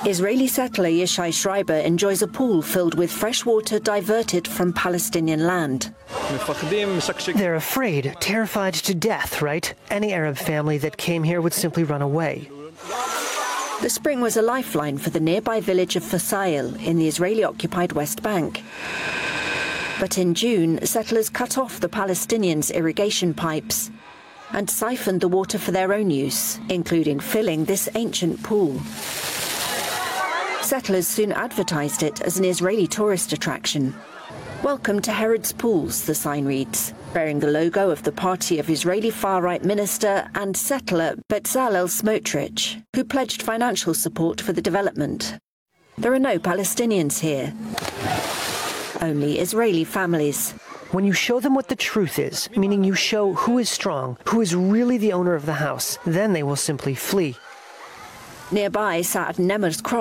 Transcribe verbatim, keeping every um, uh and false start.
Israeli settler Yishai Schreiber enjoys a pool filled with fresh water diverted from Palestinian land. They're afraid, terrified to death, right? Any Arab family that came here would simply run away. The spring was a lifeline for the nearby village of Fasail in the Israeli-occupied West Bank. But in June, settlers cut off the Palestinians' irrigation pipes and siphoned the water for their own use, including filling this ancient pool. Settlers soon advertised it as an Israeli tourist attraction. Welcome to Herod's Pools, the sign reads, bearing the logo of the party of Israeli far-right minister and settler Bezalel Smotrich, who pledged financial support for the development. There are no Palestinians here, only Israeli families. When you show them what the truth is, meaning you show who is strong, who is really the owner of the house, then they will simply flee. Nearby, Saad Nemer's cross